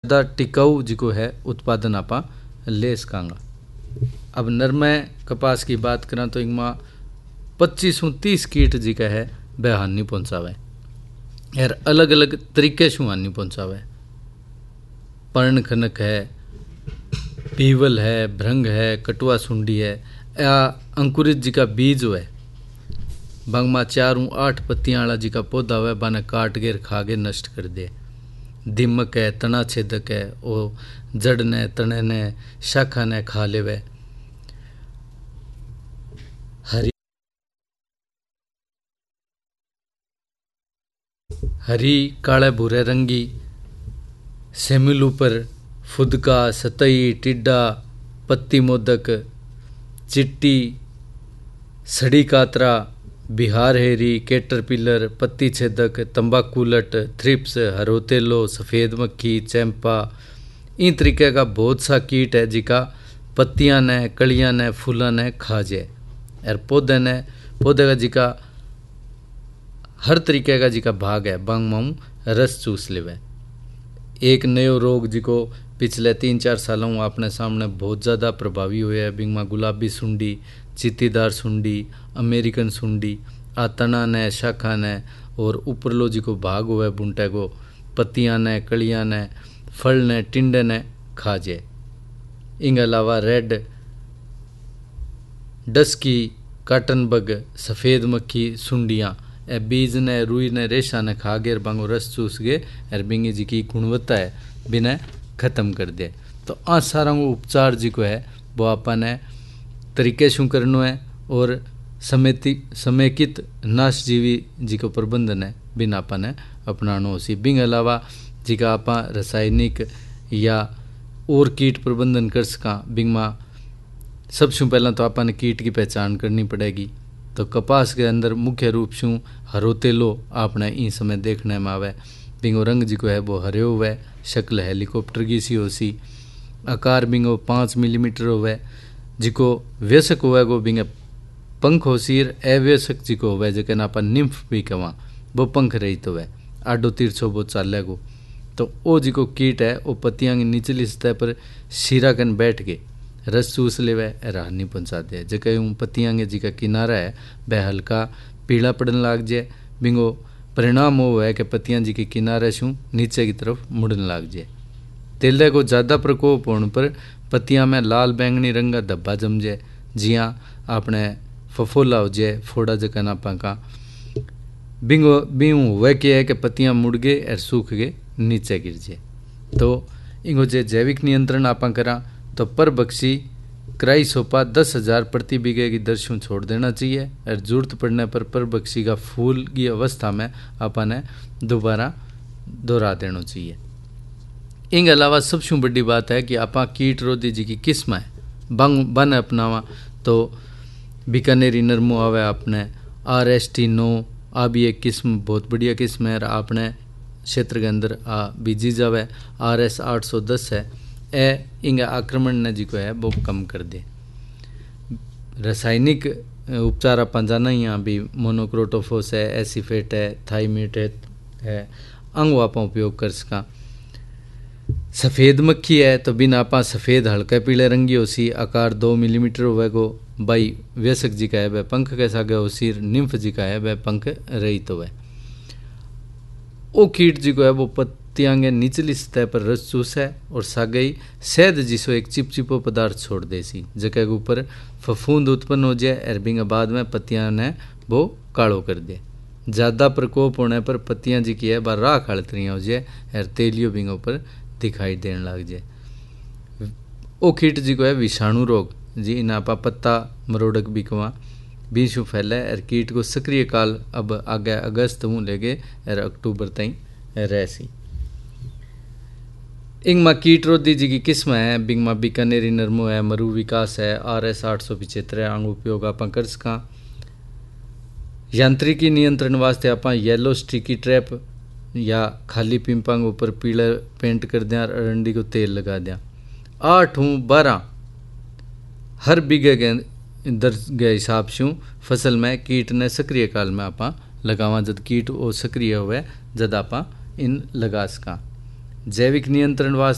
ज़्यादा टिकाऊ जिको है उत्पादन आपा ले सकांगा। अब नरमे कपास की बात करें तो इनमें 25-30 कीट जिका है वह हानि पहुँचावे और अलग अलग तरीके से हानि पहुँचावे। पर्ण खनक है, पीवल है, भ्रंग है, कटुआ सुंडी है, या अंकुरित जिका बीज है बंगमा 4-8 पत्तियां वाला जिका पौधा है बाने काट के खा के नष्ट कर दे। दीमक है, तना छेदक है, वो जड़ ने तने ने शाखा ने खा लेवे। हरी काले भूरे रंगी सेमिल ऊपर फुदका, सतई, टिड्डा, पत्ती मोदक, चिट्टी, सड़ी कातरा, बिहार हेरी, कैटरपिलर, पत्ती छेदक, तंबाकूलट, थ्रिप्स, हरोतेलो, सफ़ेद मक्खी, चैंपा, इन तरीके का बहुत सा कीट है जिका पत्तियां ने, कलियां ने, फूलों ने खा जाए और पौधे का जिका हर तरीके का जिका भाग है बंग माऊ रस चूस लेवे। एक नयो रोग जिको पिछले 3-4 सालों अपने सामने बहुत ज़्यादा प्रभावी हुए है बिंग में गुलाबी सुंडी, चीतीदार सुंडी, अमेरिकन सुंडी, आ तना ने, शाखा ने और ऊपरलो जिको भाग हुआ है बुंटे को पत्तियां ने, कलियां ने, फल ने, टिंडे ने खा जाए। इन अलावा रेड डस्की, काटन बग, सफ़ेद मक्खी सुंडियाँ ए बीज ने, रुई ने, रेशा ने खा गए बांगो रस चूस गए और बिंगी जी की गुणवत्ता है बिना खत्म कर दे। तो आ सारा उपचार जी को है वो आपने तरीके शू करनो है और समेकित नाशजीवी जी को प्रबंधन है बिना आपने अपनानो सी। बिंग अलावा जी का आप रासायनिक या और कीट प्रबंधन कर सका बिंग में सबसे पहला तो आपने कीट की पहचान करनी पड़ेगी। तो कपास के अंदर मुख्य रूप से हरोतेलो आपने इस समय देखने में आवे। बिंगो रंग जी को है वो हरे हुए, शक्ल हेलीकॉप्टर की सी हो सी, आकार बिंगो 5 मिलीमीटर हुए, जिको व्यसक हुआ गो बिंगे पंख हो सीर, अव्यसक जी को हुआ जैसे अपन निम्फ भी कवा वो पंख रही तो वह आडो तिरछो वो चाले गो। तो वो जी को कीट है वो पत्तियां की निचली सतह पर शीरा कन बैठ के रस चूस लेवे और हानि पहुँचा दे। जैसे पत्तियां के जी का किनारा है वह हल्का पीला पड़न लाग जाए। बिंगो परिणाम वो है कि पत्तियां जी के किनारे शू नीचे की तरफ मुड़न लाग जाए। तेले को ज़्यादा प्रकोप होने पर पत्तियां में लाल बैंगनी रंग का धब्बा जम जाए, जिया आपने फफोला हो जाए, फोड़ा जका नापा का बिंगो बीऊ हुए क्या है कि पत्तियां मुड़ गए और सूख गए नीचे गिर जाए। तो इनको जो जैविक नियंत्रण आप करा तो पर बक्सी क्राइसोपा 10,000 प्रति बीघे की दर से छोड़ देना चाहिए और जरूरत पड़ने पर बक्सी का फूल की अवस्था में अपने दोबारा दोहरा देना चाहिए। इन अलावा सबसे बड़ी बात है कि आप कीट रोधी जी की किस्म है बन अपनावा तो बीकानेरी नरमो आवे आपने RST9 आ भी एक किस्म बहुत बढ़िया किस्म है। आपने क्षेत्र के अंदर आ बीजी जावे RS 810 है ए इंग आक्रमण ने जी को है वो कम कर दे। रासायनिक उपचार अपन जाना ही यहाँ भी मोनोक्रोटोफोस है, एसिफेट है, थाइमेट है अंग आप उपयोग कर सका। सफ़ेद मक्खी है तो बिना आप सफ़ेद हल्के पीले रंगी हो सी, आकार 2 मिलीमीटर हुए गो बाई व्यसक जी का है वह पंख कैसा गया हो सी, निम्फ जी का है वह पंख रही तो वह ओ कीट जी को है वो पत्तियां के निचली सतह पर रस चूस है और सागई शहद जिसो एक चिपचिपो पदार्थ छोड़ दे सी जगह के ऊपर फफूंद उत्पन्न हो जाए और बिंग बाद में पत्तियां ने वो कालो कर दे। ज़्यादा प्रकोप होने पर पत्तियां जी की है बार राख हड़तरियाँ हो जाए और तेलियो बिंगों पर दिखाई देने लग जाए। ओ कीट जी को है विषाणु रोग जी इनापा पत्ता मरोड़क बिकवा बीशु फैले और कीट को सक्रिय काल अब आगे अगस्त हूँ लेगे और अक्टूबर तई रहसी। इंग मा कीट रोधी जी की किस्म है बिंग मा बीकानेरी नरमो है, मरु विकास है, RS 875 है अंग उपयोग आप कर सका। यांत्रिकी नियंत्रण वास्ते आप येलो स्टिकी ट्रैप या खाली पिंपांग ऊपर पीला पेंट कर दें और अरंडी को तेल लगा दें। 8-12 हर बीघे के दर के हिसाब से फसल में कीट ने सक्रिय काल में आप लगावा जब कीट वो सक्रिय हुए जब आप इन लगा सका। जैविक नियंत्रण वास्ते